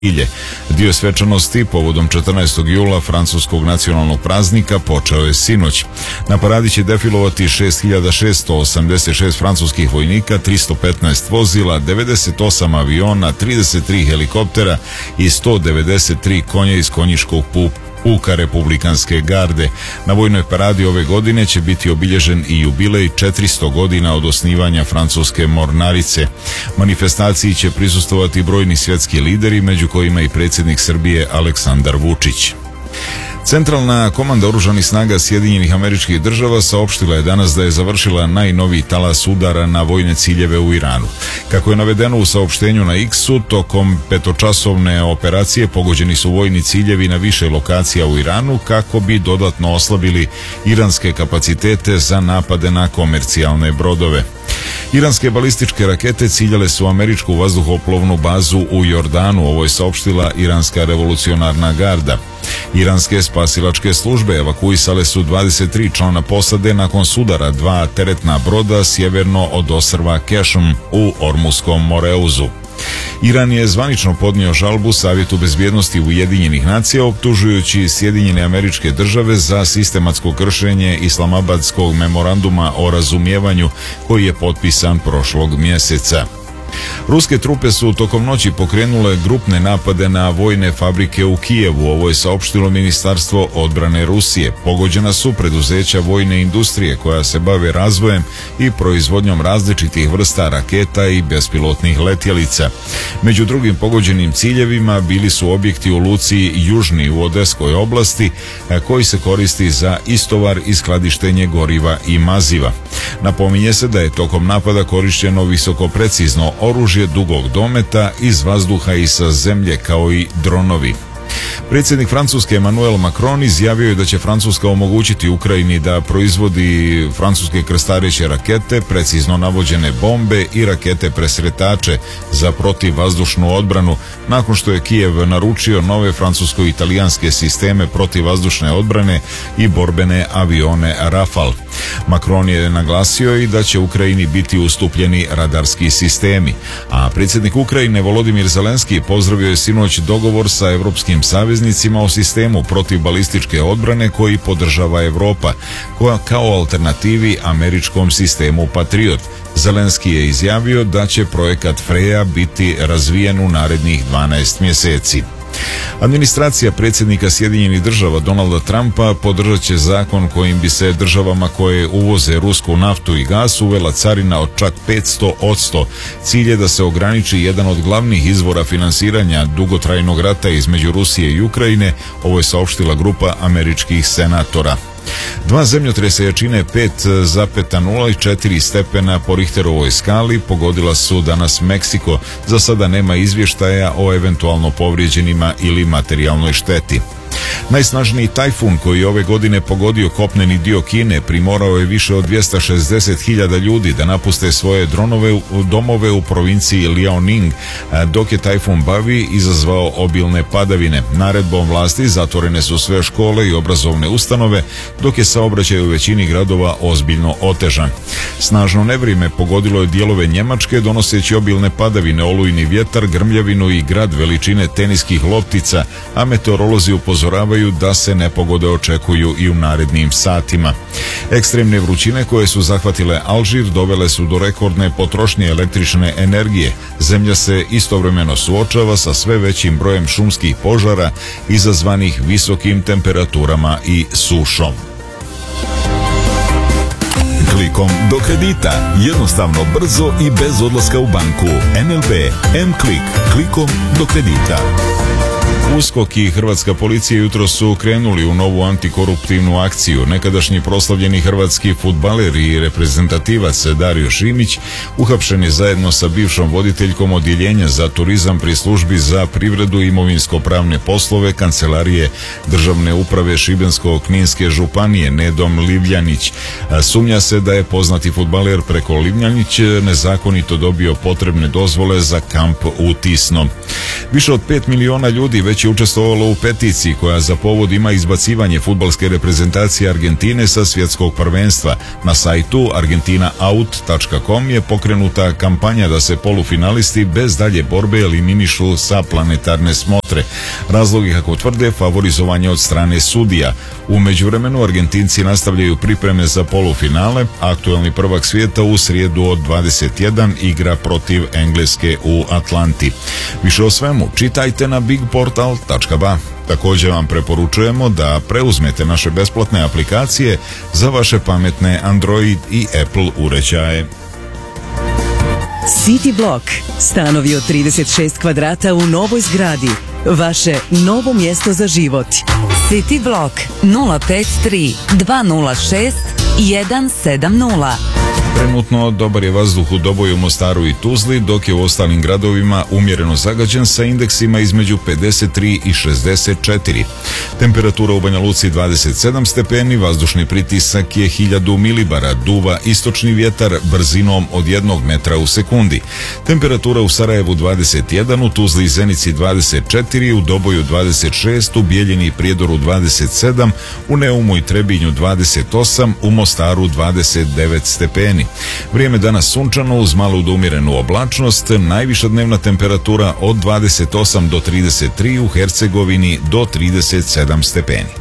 Dio svečanosti povodom 14. jula francuskog nacionalnog praznika počeo je sinoć. Na paradi će defilovati 6686 francuskih vojnika, 315 vozila, 98 aviona, 33 helikoptera i 193 konja iz konjičkog puka Republikanske garde. Na vojnoj paradi ove godine će biti obilježen i jubilej 400 godina od osnivanja francuske mornarice. Manifestaciji će prisustvovati brojni svjetski lideri, među kojima i predsjednik Srbije Aleksandar Vučić. Centralna komanda oružanih snaga Sjedinjenih Američkih Država saopštila je danas da je završila najnoviji talas udara na vojne ciljeve u Iranu. Kako je navedeno u saopštenju na X-u, tokom petočasovne operacije pogođeni su vojni ciljevi na više lokacija u Iranu kako bi dodatno oslabili iranske kapacitete za napade na komercijalne brodove. Iranske balističke rakete ciljale su američku vazduhoplovnu bazu u Jordanu, ovo je saopštila Iranska revolucionarna garda. Iranske spasilačke službe evakuisale su 23 člana posade nakon sudara dva teretna broda sjeverno od ostrva Kešm u Ormuskom Moreuzu. Iran je zvanično podnio žalbu Savjetu bezbjednosti Ujedinjenih nacija optužujući Sjedinjene Američke Države za sistematsko kršenje Islamabadskog memoranduma o razumijevanju koji je potpisan prošlog mjeseca. Ruske trupe su tokom noći pokrenule grupne napade na vojne fabrike u Kijevu, ovo je saopštilo Ministarstvo odbrane Rusije. Pogođena su preduzeća vojne industrije koja se bave razvojem i proizvodnjom različitih vrsta raketa i bespilotnih letjelica. Među drugim pogođenim ciljevima bili su objekti u luci Južni u Odeskoj oblasti koji se koristi za istovar i skladištenje goriva i maziva. Napominje se da je tokom napada korišćeno visokoprecizno oružje dugog dometa iz vazduha i sa zemlje kao i dronovi. Predsjednik Francuske Emmanuel Macron izjavio je da će Francuska omogućiti Ukrajini da proizvodi francuske krstareće rakete, precizno navođene bombe i rakete presretače za protivvazdušnu odbranu, nakon što je Kijev naručio nove francusko-italijanske sisteme protivvazdušne odbrane i borbene avione Rafale. Macron je naglasio i da će Ukrajini biti ustupljeni radarski sistemi, a predsjednik Ukrajine Volodimir Zelenski pozdravio je sinoć dogovor sa evropskim saveznicima o sistemu protivbalističke odbrane koji podržava Europa, koja kao alternativi američkom sistemu Patriot. Zelenski je izjavio da će projekat Freja biti razvijen u narednih 12 mjeseci. Administracija predsjednika Sjedinjenih Država Donalda Trumpa podržat će zakon kojim bi se državama koje uvoze rusku naftu i gas uvela carina od čak 500%. Cilj je da se ograniči jedan od glavnih izvora finansiranja dugotrajnog rata između Rusije i Ukrajine, ovo je saopštila grupa američkih senatora. Dva zemljotresa jačine 5,0 i 4 stepena po Richterovoj skali pogodila su danas Meksiko. Za sada nema izvještaja o eventualno povrijeđenima ili materijalnoj šteti. Najsnažniji tajfun koji je ove godine pogodio kopneni dio Kine primorao je više od 260.000 ljudi da napuste svoje domove u provinciji Liaoning, dok je tajfun Bavi izazvao obilne padavine. Naredbom vlasti zatvorene su sve škole i obrazovne ustanove, dok je saobraćaj u većini gradova ozbiljno otežan. Snažno nevrijeme pogodilo je dijelove Njemačke donoseći obilne padavine, olujni vjetar, grmljavinu i grad veličine teniskih loptica, a meteorolozi upozoravaju da se nepogode očekuju i u narednim satima. Ekstremne vrućine koje su zahvatile Alžir dovele su do rekordne potrošnje električne energije. Zemlja se istovremeno suočava sa sve većim brojem šumskih požara izazvanih visokim temperaturama i sušom. Klikom do kredita. Jednostavno, brzo i bez odlaska u banku. NLB M-Klik. Klikom do kredita. USKOK i hrvatska policija jutro su krenuli u novu antikoruptivnu akciju. Nekadašnji proslavljeni hrvatski fudbaler i reprezentativac Dario Šimić uhapšen je zajedno sa bivšom voditeljkom odjeljenja za turizam pri službi za privredu i imovinsko-pravne poslove Kancelarije državne uprave Šibensko-kninske županije Nedom Livljanić. Sumnja se da je poznati fudbaler preko Livljanić nezakonito dobio potrebne dozvole za kamp u Tisnom. Više od 5 miliona ljudi Saudi već je učestvovalo u peticiji koja za povod ima izbacivanje fudbalske reprezentacije Argentine sa svjetskog prvenstva. Na sajtu argentinaout.com je pokrenuta kampanja da se polufinalisti bez dalje borbe eliminišu sa planetarne smotre. Razlog je, kako tvrde, favorizovanje od strane sudija. U međuvremenu Argentinci nastavljaju pripreme za polufinale. Aktuelni prvak svijeta u srijedu od 21 igra protiv Engleske u Atlanti. Više o svemu čitajte na bigportal.ba. Također vam preporučujemo da preuzmete naše besplatne aplikacije za vaše pametne Android i Apple uređaje. City Block. Stanovi od 36 kvadrata u novoj zgradi. Vaše novo mjesto za život. City Block 053 206 170. Trenutno dobar je vazduh u Doboju, Mostaru i Tuzli, dok je u ostalim gradovima umjereno zagađen sa indeksima između 53 i 64. Temperatura u Banja Luci 27 stepeni, vazdušni pritisak je 1000 milibara, duva istočni vjetar brzinom od 1 metra u sekundi. Temperatura u Sarajevu 21, u Tuzli i Zenici 24, u Doboju 26, u Bijeljini i Prijedoru 27, u Neumu i Trebinju 28, u Mostaru 29 stepeni. Vrijeme danas sunčano uz malu do umjerenu oblačnost, najviša dnevna temperatura od 28 do 33, u Hercegovini do 37 stepeni.